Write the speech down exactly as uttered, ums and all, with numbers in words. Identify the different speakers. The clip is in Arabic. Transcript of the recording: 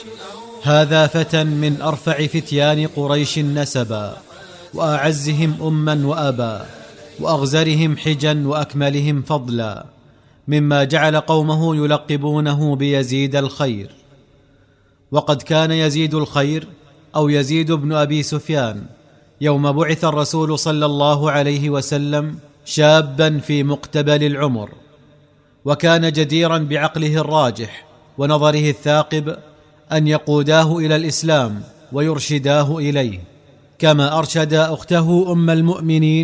Speaker 1: هذا فتى من أرفع فتيان قريش نسبا، وأعزهم أما وأبا، وأغزرهم حجا وأكملهم فضلا، مما جعل قومه يلقبونه بيزيد الخير. وقد كان يزيد الخير أو يزيد بن أبي سفيان يوم بعث الرسول صلى الله عليه وسلم شابا في مقتبل العمر، وكان جديرا بعقله الراجح ونظره الثاقب أن يقوداه إلى الإسلام ويرشداه إليه، كما أرشد أخته أم المؤمنين